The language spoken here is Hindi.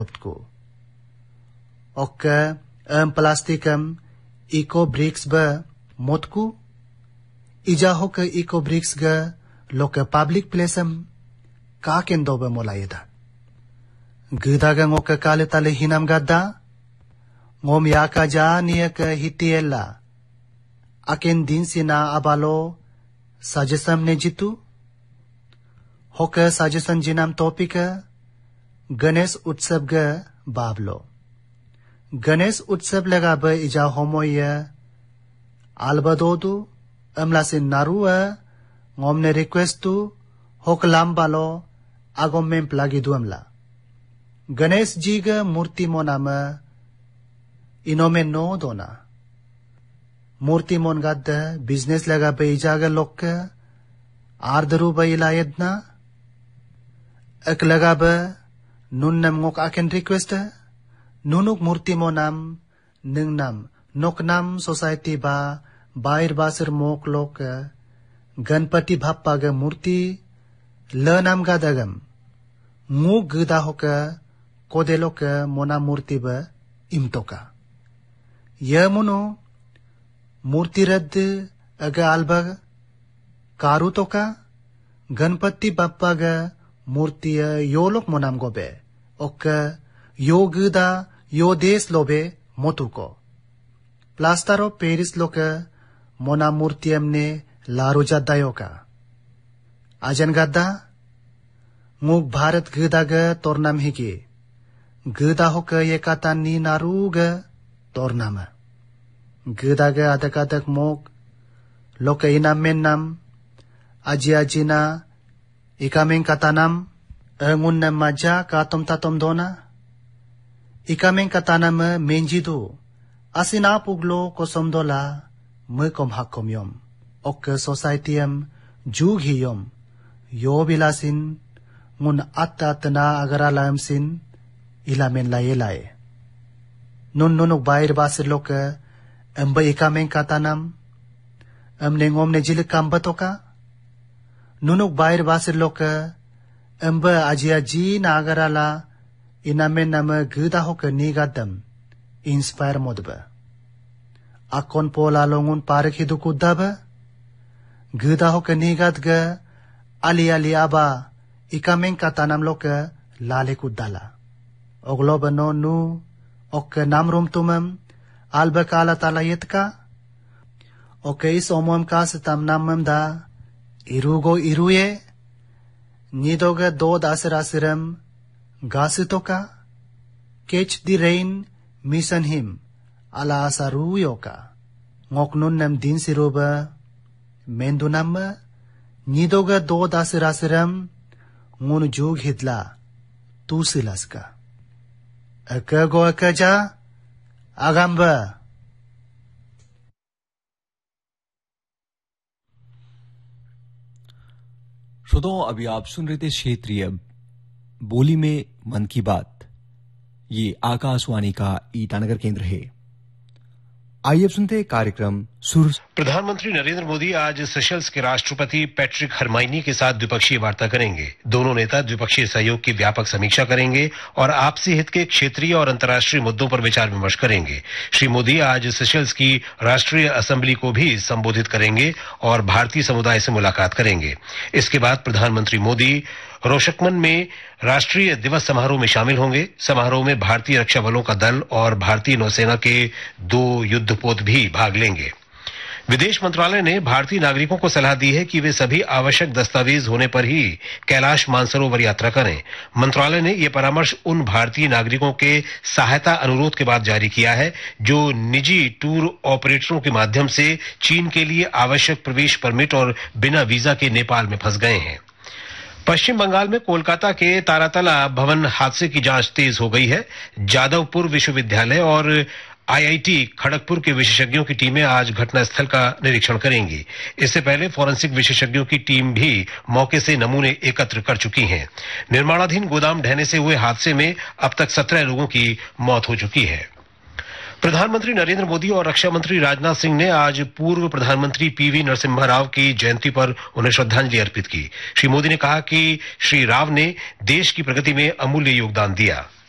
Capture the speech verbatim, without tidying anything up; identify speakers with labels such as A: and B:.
A: को ओके एम प्लास्टिकम इको ब्रिक्स ब मोतकू इजा होक इको ब्रिक्स ग लोक पब्लिक प्लेसम का केंदो ब मोलायदा गदा ग ngoक काले ताले हिनाम गदा ngom ya ka ja niya ka hitiela aken din sina abalo suggestion ne jitu hoka suggestion jinam topic Ganesh उत्सव ग बाबलो गणेश उत्सव लगा ब इजा होमोय आलबदोदु अमला से नारू ngomne रिक्वेस्ट तु होकलाम बालो आगोम में प्लागी दु अमला गणेश जी ग मूर्ति मोनाम इनोमे नो दोना मूर्ति मोन गद बिजनेस लगा ब इजा ग लोक आर्दरु ब इलायदना अक लगा ब nun nam ngok aken request nunuk murti mo nam ning nam nok nam society ba bair basir mok lok ganpati bhappa ga murti le nam ga dagam mu gda hoka kodelok mona murti ba imtoka yamuno murti rad aga alba karu toka ganpati bappa ga मूर्ति यो लोक मोनाम गोबे ओक यो गदा यो देश लोबे मोतु को प्लास्टर ऑफ पेरिस लोक मोना मूर्ति हमने लारू जादायो का आजन गदा मुग भारत गदा ग तोरनाम हिगे गदा होक ये काता नी नारू ग तोरनाम गदा ग अदक अदक मोग लोक इनाम में नाम अजी अजीना इकामें कातानम अंगुन न मजा कातम तातम दोना इकामें कातानम मेंजिदो असिना पुगलो कोसम दोला म कम हाकम यम ओक सोसाइटीम जुग हियम यो बिलासिन मुन अत्ता तना अगरा लामसिन इलामेन लाये लाये नुन नुनुक बायर बासिर लोक अंब इकामें कातानम अमने ngom ने जिल काम बतोका nunuk bair basir loka amba ajia ji nagarala iname nama gda hoka nigadam inspire modba akon pola longun parak hidu kudaba gda hoka nigad ga ali ali aba ikamen katanam loka lale kudala oglobano nu ok namrum tumam alba kala talayetka ok is omom ka satam namam da इरुगो इरुये निदोगा दो दासरासिरम गासितोका केच दी रेन मिशन हिम अला सारुयोका ngoknun nam din siroba mendunam nidoga दो दासरासिरम ngun jug hitla tu silaska akago akaja agamba
B: श्रोताओं अभी आप सुन रहे थे क्षेत्रीय बोली में मन की बात। ये आकाशवाणी का ईटानगर केंद्र है। आइए अब सुनते हैं कार्यक्रम सुर।
C: प्रधानमंत्री नरेंद्र मोदी आज सेशल्स के राष्ट्रपति पैट्रिक हरमाइनी के साथ द्विपक्षीय वार्ता करेंगे। दोनों नेता द्विपक्षीय सहयोग की व्यापक समीक्षा करेंगे और आपसी हित के क्षेत्रीय और अंतर्राष्ट्रीय मुद्दों पर विचार विमर्श करेंगे। श्री मोदी आज सेशल्स की राष्ट्रीय असेंबली को भी संबोधित करेंगे और भारतीय समुदाय से मुलाकात करेंगे। इसके बाद प्रधानमंत्री मोदी रोशकमन में राष्ट्रीय दिवस समारोह में शामिल होंगे। समारोह में भारतीय रक्षा बलों का दल और भारतीय नौसेना के दो युद्धपोत भी भाग लेंगे। विदेश मंत्रालय ने भारतीय नागरिकों को सलाह दी है कि वे सभी आवश्यक दस्तावेज होने पर ही कैलाश मानसरोवर यात्रा करें। मंत्रालय ने यह परामर्श उन भारतीय नागरिकों के सहायता अनुरोध के बाद जारी किया है जो निजी टूर ऑपरेटरों के माध्यम से चीन के लिए आवश्यक प्रवेश परमिट और बिना वीजा के नेपाल में फंस गए हैं। पश्चिम बंगाल में कोलकाता के तारातला भवन हादसे की जांच तेज हो गई है। जादवपुर विश्वविद्यालय और आईआईटी खड़गपुर के विशेषज्ञों की टीमें आज घटनास्थल का निरीक्षण करेंगी। इससे पहले फोरेंसिक विशेषज्ञों की टीम भी मौके से नमूने एकत्र कर चुकी है। निर्माणाधीन गोदाम ढहने से हुए हादसे में अब तक सत्रह लोगों की मौत हो चुकी है। प्रधानमंत्री नरेंद्र मोदी और रक्षा मंत्री राजनाथ सिंह ने आज पूर्व प्रधानमंत्री पीवी नरसिम्हा राव की जयंती पर उन्हें श्रद्धांजलि अर्पित की। श्री मोदी ने कहा कि श्री राव ने देश की प्रगति में अमूल्य योगदान दिया।